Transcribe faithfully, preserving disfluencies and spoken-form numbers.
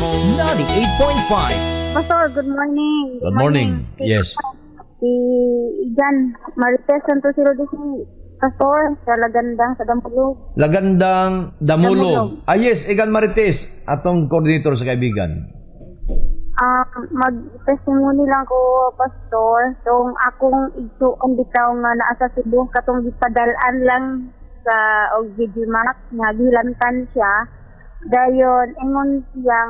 ninety-eight point five. Pastor, good morning. Good morning. Yes. Si Igan Marites Santos Rodisi, Pastor, sa Lagandang sa Dampulog. Lagandang Damulog. Damulog. Ah, yes, Igan Marites, atong coordinator sa kaibigan. Ah, mag-testimony lang ko, Pastor. Tong akong igsuon bitaw nga naa sa Cebu, katong gipadalaan lang sa og video max nga gilantan siya. Dayon ingon siya